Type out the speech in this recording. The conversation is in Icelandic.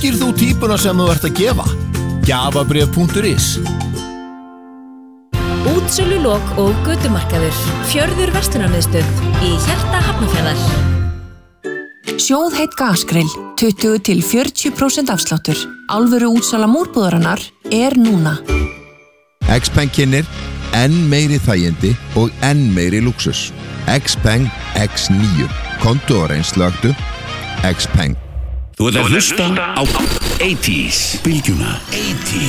Þekkir þú típuna sem þú ert að gefa? Gjafabréf.is Útsölulok og götumarkaður. Fjörður verslunarmiðstöð í hjarta Hafnarfjarðar. Sjóðheitt gasgrill, 20-40% afsláttur. Alvöru útsala múrbúðarinnar núna. Xpeng kynnir enn meiri þægindi og enn meiri lúxus. Xpeng X9. Kontu og reynslögdu. Xpeng. Þú ert að hlusta á 80s, bylgjuna 80s.